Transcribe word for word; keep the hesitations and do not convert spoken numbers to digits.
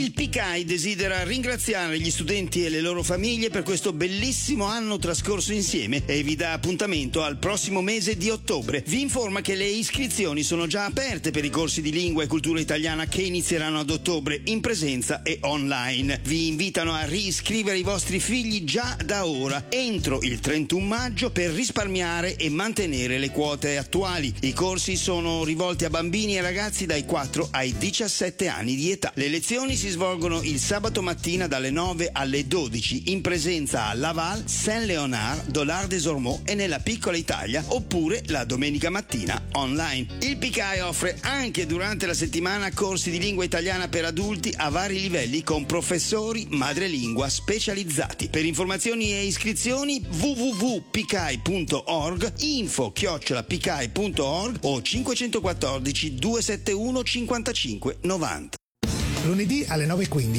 Il Picai desidera ringraziare gli studenti e le loro famiglie per questo bellissimo anno trascorso insieme e vi dà appuntamento al prossimo mese di ottobre. Vi informa che le iscrizioni sono già aperte per i corsi di lingua e cultura italiana che inizieranno ad ottobre in presenza e online. Vi invitano a riscrivere i vostri figli già da ora, entro il trentuno maggio, per risparmiare e mantenere le quote attuali. I corsi sono rivolti a bambini e ragazzi dai quattro ai diciassette anni di età. Le lezioni si svolgono il sabato mattina dalle nove alle dodici in presenza a Laval, Saint-Léonard, Dollard-des-Ormeaux e nella piccola Italia, oppure la domenica mattina online. Il Picai offre anche durante la settimana corsi di lingua italiana per adulti a vari livelli con professori madrelingua specializzati. Per informazioni e iscrizioni w w w punto picai punto org, info chiocciola picai punto org o cinquecentoquattordici duecentosettantuno cinquantacinque novanta. Lunedì alle nove e quindici